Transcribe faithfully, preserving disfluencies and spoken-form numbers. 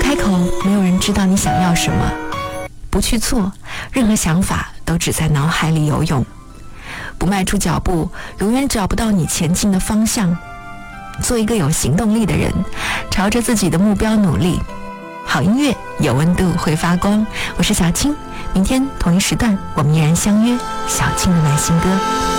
开口，没有人知道你想要什么；不去做，任何想法都只在脑海里游泳；不迈出脚步，永远找不到你前进的方向。做一个有行动力的人，朝着自己的目标努力。好音乐有温度，会发光。我是小青，明天同一时段我们依然相约小青的慢新歌。